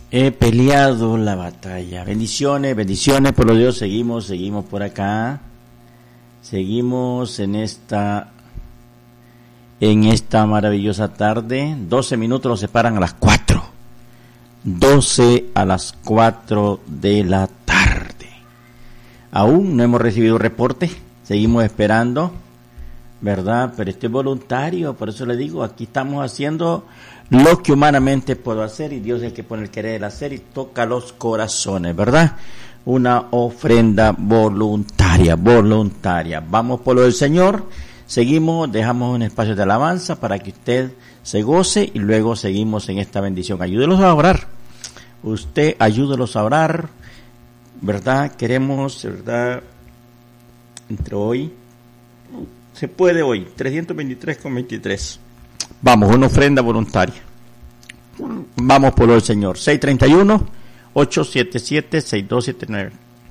He peleado la batalla. Bendiciones, bendiciones, por lo de Dios. Seguimos por acá. Seguimos en esta maravillosa tarde. 12 minutos nos separan a las 4. 12 a las 4 de la tarde. Aún no hemos recibido reporte. Seguimos esperando, ¿verdad? Pero esto es voluntario, por eso le digo, aquí estamos haciendo lo que humanamente puedo hacer y Dios es el que pone el querer hacer y toca los corazones, ¿verdad? Una ofrenda voluntaria. Vamos por lo del Señor, seguimos, dejamos un espacio de alabanza para que usted se goce y luego seguimos en esta bendición. Ayúdelos a orar, usted ayúdelos a orar, ¿verdad? Queremos, ¿verdad? Entre hoy, se puede hoy, 323,23. Vamos, una ofrenda voluntaria. Vamos por lo del Señor. 631-877-6279.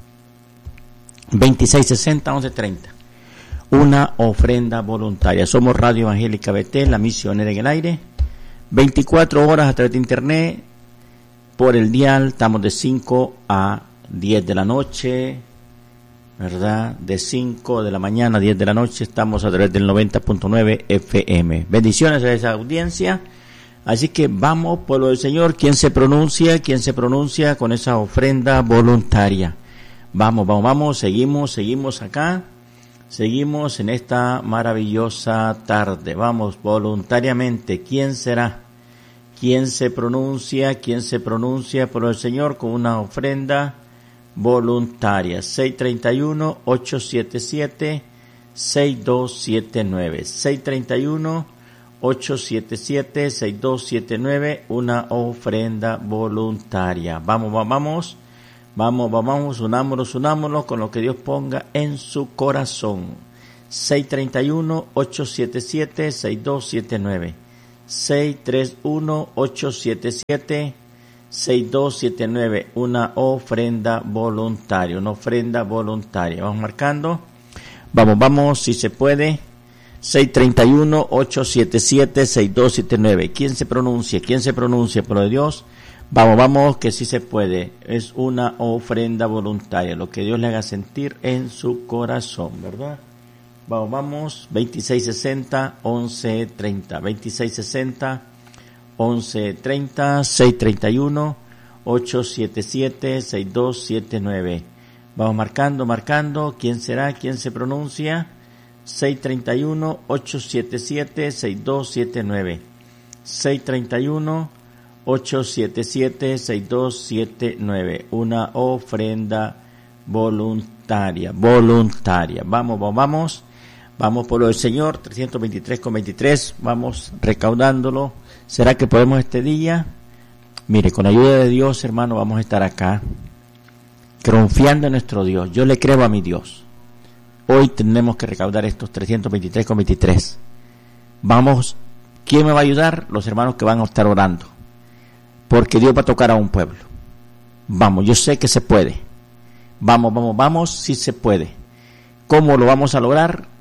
2660-1130. Una ofrenda voluntaria. Somos Radio Evangélica Betel, la misionera en el aire. 24 horas a través de internet. Por el dial, estamos de 5 a 10 de la noche. ¿Verdad? De 5 de la mañana a 10 de la noche estamos a través del 90.9 FM. Bendiciones a esa audiencia. Así que vamos por lo del Señor. ¿Quién se pronuncia con esa ofrenda voluntaria? Vamos. Seguimos acá. Seguimos en esta maravillosa tarde. Vamos voluntariamente. ¿Quién será? ¿Quién se pronuncia por lo del Señor con una ofrenda voluntaria? 631-877-6279. 631-877-6279. Una ofrenda voluntaria. Vamos. Unámonos con lo que Dios ponga en su corazón. 631-877-6279. 631-877-6279, una ofrenda voluntaria. Vamos marcando. Vamos, si se puede. 631-877-6279. ¿Quién se pronuncia por lo de Dios? Vamos, que sí se puede. Es una ofrenda voluntaria, lo que Dios le haga sentir en su corazón, ¿verdad? Vamos, 2660-1130. 2660-1130, 631-877-6279. Vamos marcando. ¿Quién será? ¿Quién se pronuncia? 631-877-6279. 631-877-6279. Una ofrenda voluntaria. Vamos por lo del Señor, 323,23, vamos recaudándolo. ¿Será que podemos este día? Mire, con ayuda de Dios, hermano, vamos a estar acá, confiando en nuestro Dios. Yo le creo a mi Dios. Hoy tenemos que recaudar estos 323,23. Vamos, ¿quién me va a ayudar? Los hermanos que van a estar orando. Porque Dios va a tocar a un pueblo. Vamos, yo sé que se puede. Vamos, sí se puede. ¿Cómo lo vamos a lograr?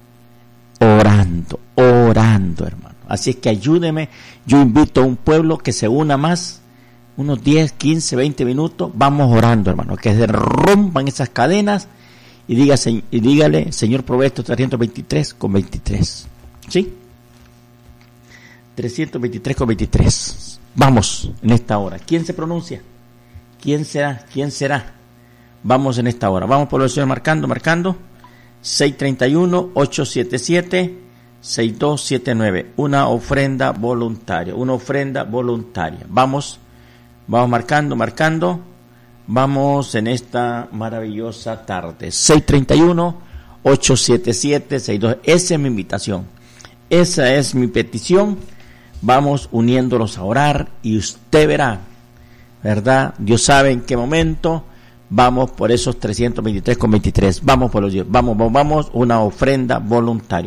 Orando, hermano. Así es que ayúdeme. Yo invito a un pueblo que se una más, unos 10, 15, 20 minutos. Vamos orando, hermano, que se rompan esas cadenas y dígale, Señor, provee estos 323,23. ¿Sí? 323,23. Vamos en esta hora. ¿Quién se pronuncia? ¿Quién será? Vamos en esta hora. Vamos por lo del Señor marcando. 631-877-6279. Una ofrenda voluntaria. Vamos marcando. Vamos en esta maravillosa tarde. 631-877-62. Esa es mi invitación. Esa es mi petición. Vamos uniéndolos a orar y usted verá, ¿verdad? Dios sabe en qué momento. Vamos por esos 323,23. Vamos por los Dios. Vamos, una ofrenda voluntaria.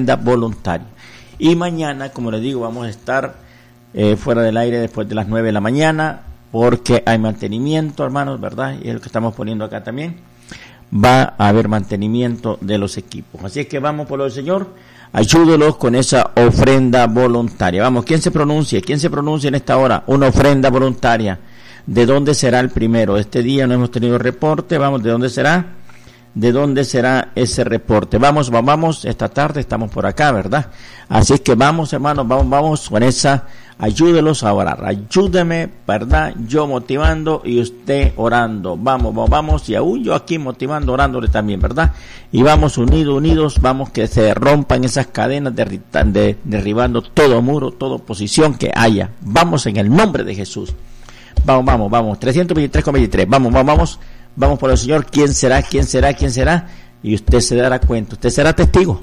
Y mañana, como les digo, vamos a estar fuera del aire después de las 9 de la mañana, porque hay mantenimiento, hermanos, ¿verdad? Y es lo que estamos poniendo acá también. Va a haber mantenimiento de los equipos. Así es que vamos por lo del Señor. Ayúdelos con esa ofrenda voluntaria. Vamos, ¿quién se pronuncia en esta hora? Una ofrenda voluntaria. ¿De dónde será el primero? Este día no hemos tenido reporte. Vamos, ¿de dónde será? ¿De dónde será ese reporte? Vamos, esta tarde estamos por acá, ¿verdad? Así que vamos, hermanos, vamos con esa, ayúdelos a orar, ayúdeme, ¿verdad? Yo motivando y usted orando, vamos, y aún yo aquí motivando, orándole también, ¿verdad? Y vamos unidos, vamos que se rompan esas cadenas, derribando todo muro, toda oposición que haya, vamos en el nombre de Jesús, vamos, 323,23, vamos por el Señor. ¿Quién será? Y usted se dará cuenta, usted será testigo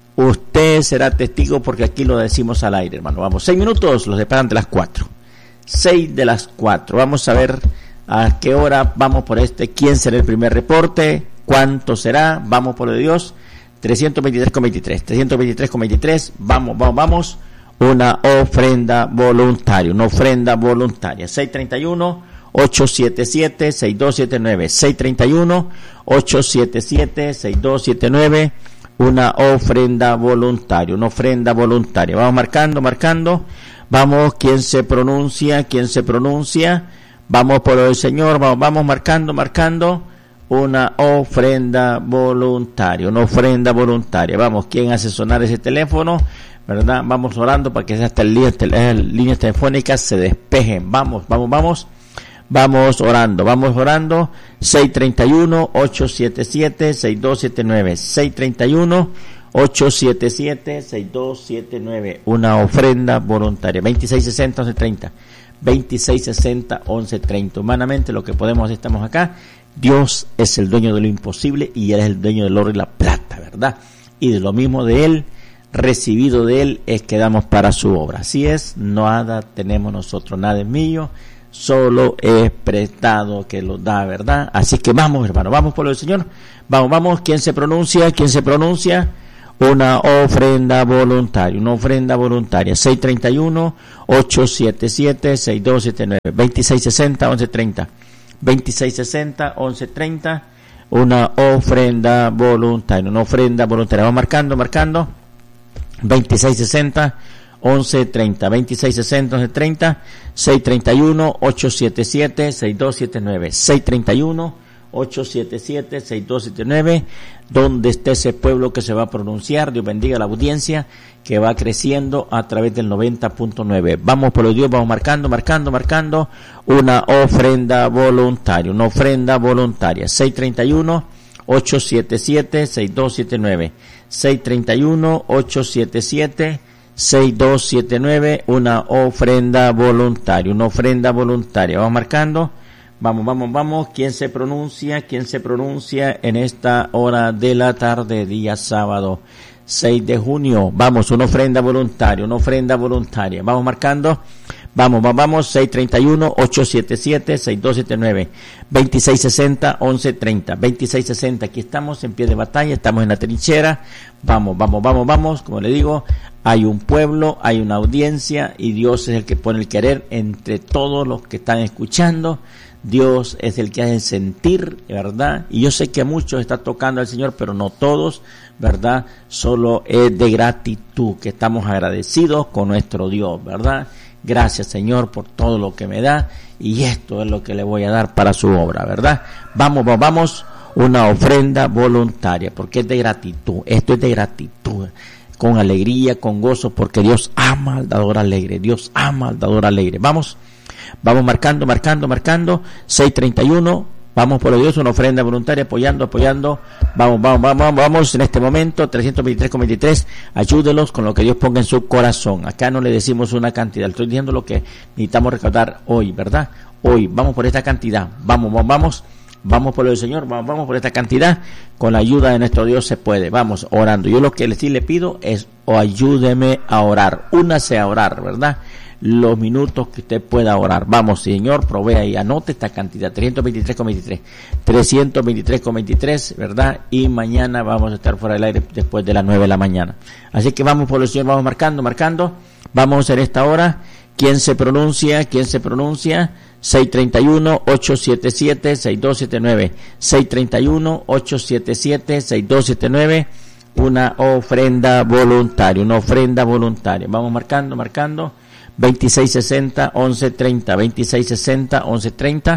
porque aquí lo decimos al aire, hermano. Vamos, 6 minutos, los separan de las 4, 6 de las 4, vamos a ver a qué hora vamos por quién será el primer reporte, cuánto será, vamos por el de Dios, 323,23, vamos, una ofrenda voluntaria, 631-877-6279, 631-877-6279, una ofrenda voluntaria, vamos marcando, vamos, ¿quién se pronuncia? Vamos por el Señor, vamos marcando, una ofrenda voluntaria, vamos, ¿quién hace sonar ese teléfono? ¿Verdad? Vamos orando para que hasta las líneas telefónicas se despejen, vamos orando, 631-877-6279, 631-877-6279, una ofrenda voluntaria, 2660-1130, humanamente lo que podemos hacer, estamos acá, Dios es el dueño de lo imposible y Él es el dueño del oro y la plata, ¿verdad? Y de lo mismo de Él, recibido de Él, es que damos para su obra, así es, nada tenemos nosotros, nada es mío, solo es prestado que lo da, ¿verdad? Así que vamos, hermano, vamos por el Señor, vamos, ¿quién se pronuncia? Una ofrenda voluntaria, 631-877-6279, 2660-1130, una ofrenda voluntaria, vamos marcando, 2660-1130, 631-877-6279, 631-877-6279, donde esté ese pueblo que se va a pronunciar. Dios bendiga la audiencia que va creciendo a través del 90.9. Vamos por los Dios, vamos marcando, una ofrenda voluntaria, 631-877-6279, 631-877-6279, una ofrenda voluntaria, vamos marcando, vamos, ¿quién se pronuncia en esta hora de la tarde, día sábado 6 de junio, vamos, una ofrenda voluntaria, vamos marcando, vamos, 631-877-6279, 2660-1130, 2660, aquí estamos en pie de batalla, estamos en la trinchera, vamos, como le digo, hay un pueblo, hay una audiencia y Dios es el que pone el querer entre todos los que están escuchando. Dios es el que hace sentir, ¿verdad? Y yo sé que a muchos está tocando al Señor, pero no todos, ¿verdad? Solo es de gratitud que estamos agradecidos con nuestro Dios, ¿verdad? Gracias, Señor, por todo lo que me da, y esto es lo que le voy a dar para su obra, ¿verdad? Vamos, una ofrenda voluntaria, porque es de gratitud, esto es de gratitud, con alegría, con gozo, porque Dios ama al dador alegre, Vamos marcando, 631, vamos por Dios, una ofrenda voluntaria, apoyando, vamos en este momento, 323,23, ayúdelos con lo que Dios ponga en su corazón. Acá no le decimos una cantidad, estoy diciendo lo que necesitamos recaudar hoy, ¿verdad? Hoy, vamos por esta cantidad, vamos por el Señor, vamos por esta cantidad, con la ayuda de nuestro Dios se puede, vamos orando. Yo lo que sí le pido es, ayúdeme a orar, únase a orar, ¿verdad? Los minutos que usted pueda orar. Vamos, Señor, provea y anote esta cantidad, 323,23, ¿verdad? Y mañana vamos a estar fuera del aire después de las 9 de la mañana. Así que vamos por el Señor, vamos marcando. Vamos en esta hora. ¿Quién se pronuncia? 631-877-6279, 631-877-6279, una ofrenda voluntaria, vamos marcando, 2660-1130, 2660-1130,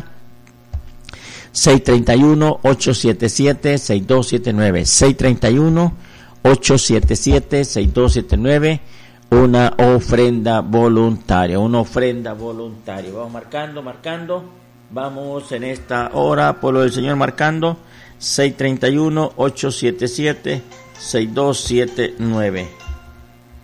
631-877-6279, 631-877-6279, una ofrenda voluntaria, Vamos marcando, vamos en esta hora, pueblo del Señor, marcando, 631-877-6279.